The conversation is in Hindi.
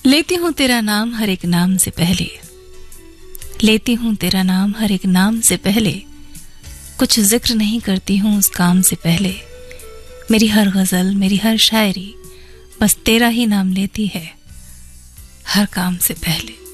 लेती हूँ तेरा नाम हर एक नाम से पहले, लेती हूँ तेरा नाम हर एक नाम से पहले, कुछ जिक्र नहीं करती हूँ उस काम से पहले। मेरी हर गजल, मेरी हर शायरी बस तेरा ही नाम लेती है हर काम से पहले।